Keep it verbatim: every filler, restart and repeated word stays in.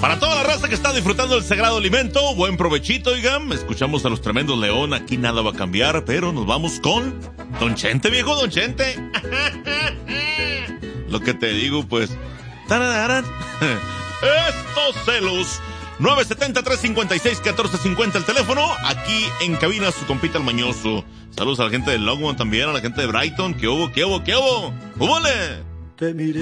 Para toda la raza que está disfrutando del sagrado alimento, buen provechito, oigan. Escuchamos a los tremendos León, aquí nada va a cambiar, pero nos vamos con Don Chente, viejo Don Chente. Lo que te digo, pues. Tarararán. Estos celos. nueve siete cero, tres cinco seis, uno cuatro cinco cero el teléfono. Aquí en cabina su compita el mañoso. Saludos a la gente de Longmont también, a la gente de Brighton. ¿Qué hubo, qué hubo, qué hubo? ¡Húbole! Te miré